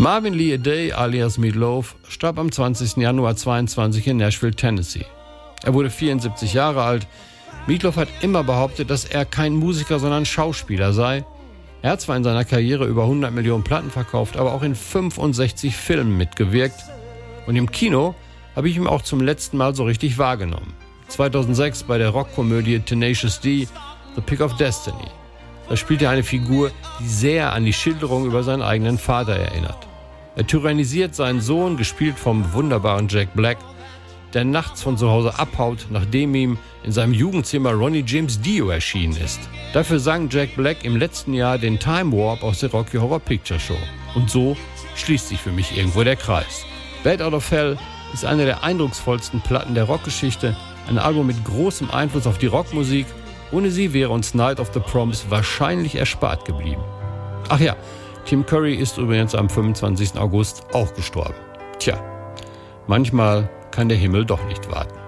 Marvin Lee Aday alias Meatloaf starb am 20. Januar 22 in Nashville, Tennessee. Er wurde 74 Jahre alt. Meatloaf hat immer behauptet, dass er kein Musiker, sondern Schauspieler sei. Er hat zwar in seiner Karriere über 100 Millionen Platten verkauft, aber auch in 65 Filmen mitgewirkt. Und im Kino habe ich ihn auch zum letzten Mal so richtig wahrgenommen. 2006 bei der Rockkomödie Tenacious D, The Pick of Destiny. Da spielt er eine Figur, die sehr an die Schilderung über seinen eigenen Vater erinnert. Er tyrannisiert seinen Sohn, gespielt vom wunderbaren Jack Black, der nachts von zu Hause abhaut, nachdem ihm in seinem Jugendzimmer Ronnie James Dio erschienen ist. Dafür sang Jack Black im letzten Jahr den Time Warp aus der Rocky Horror Picture Show. Und so schließt sich für mich irgendwo der Kreis. Bat Out of Hell ist eine der eindrucksvollsten Platten der Rockgeschichte, ein Album mit großem Einfluss auf die Rockmusik. Ohne sie wäre uns Night of the Proms wahrscheinlich erspart geblieben. Ach ja, Tim Curry ist übrigens am 25. August auch gestorben. Tja, manchmal kann der Himmel doch nicht warten.